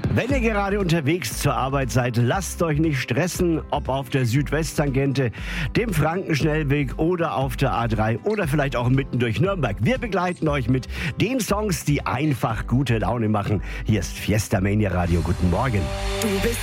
Wenn ihr gerade unterwegs zur Arbeit seid, lasst euch nicht stressen, ob auf der Südwesttangente, dem Frankenschnellweg oder auf der A3 oder vielleicht auch mitten durch Nürnberg. Wir begleiten euch mit den Songs, die einfach gute Laune machen. Hier ist Fiesta Mania Radio. Guten Morgen. Du bist